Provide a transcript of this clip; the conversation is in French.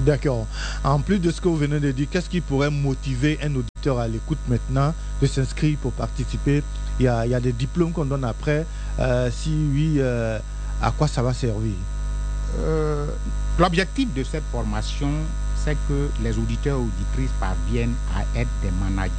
D'accord. En plus de ce que vous venez de dire, qu'est-ce qui pourrait motiver un auditeur à l'écoute maintenant de s'inscrire pour participer? Il y a des diplômes qu'on donne après. Si oui, à quoi ça va servir? L'objectif de cette formation, c'est que les auditeurs et auditrices parviennent à être des managers